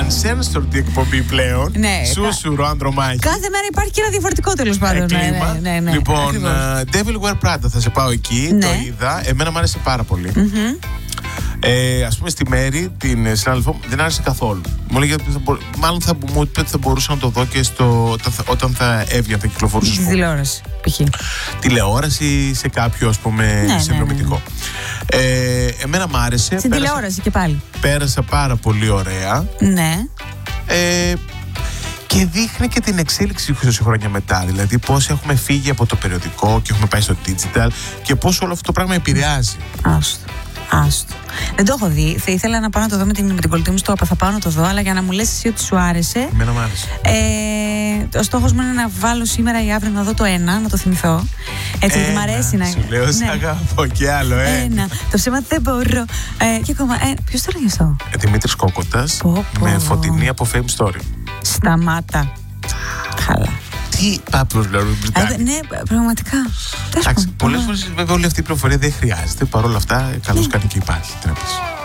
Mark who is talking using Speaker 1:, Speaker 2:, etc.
Speaker 1: uncensored εκπομπή πλέον.
Speaker 2: Ναι,
Speaker 1: Σούσουρο, Ανδρομάχη.
Speaker 2: κάθε μέρα υπάρχει και ένα διαφορετικό, τέλος πάντων. Ναι.
Speaker 1: Λοιπόν, Devil Wear Prada, θα σε πάω εκεί.
Speaker 2: Ναι.
Speaker 1: Το είδα. Εμένα μου άρεσε πάρα πολύ. Ας πούμε στη Μέρη, την συνάδελφό μου, δεν άρεσε καθόλου. Μου έλεγε ότι μάλλον θα μου είπε ότι θα μπορούσα να το δω και όταν θα έβγαινε, θα κυκλοφορούσε.
Speaker 2: Στη τηλεόραση, π.χ.
Speaker 1: Τηλεόραση, σε κάποιο, ας πούμε, συνδρομητικό. Εμένα μ' άρεσε.
Speaker 2: Στην τηλεόραση και πάλι.
Speaker 1: Πέρασα πάρα πολύ ωραία.
Speaker 2: Ναι.
Speaker 1: Και δείχνει και την εξέλιξη 20 χρόνια μετά. Δηλαδή, πώς έχουμε φύγει από το περιοδικό και έχουμε πάει στο digital και πώς όλο αυτό το πράγμα επηρεάζει.
Speaker 2: Άστο. Δεν το έχω δει. Θα ήθελα να πάω να το δω με την κολλητή μου στο θα πάω να το δω, αλλά για να μου λες εσύ ότι σου άρεσε.
Speaker 1: Εμένα μου άρεσε.
Speaker 2: Ο στόχος μου είναι να βάλω σήμερα ή αύριο να δω το ένα, να το θυμηθώ. Έτσι, γιατί μ' αρέσει να.
Speaker 1: Σου λέω, σε αγαπώ και άλλο,
Speaker 2: Ένα. Το ψέμα δεν μπορώ. Και ακόμα. Ποιος το έλεγε αυτό?
Speaker 1: Δημήτρης Κόκοτας με Φωτεινή από Fame Story.
Speaker 2: Σταμάτα. Καλά.
Speaker 1: Τι πάπλος δηλαδή.
Speaker 2: Ναι, πραγματικά.
Speaker 1: Εντάξει, πολλές φορές βέβαια όλη αυτή η πληροφορία δεν χρειάζεται. Παρ' όλα αυτά, καλώς κάνει και υπάρχει. Τι να πεις.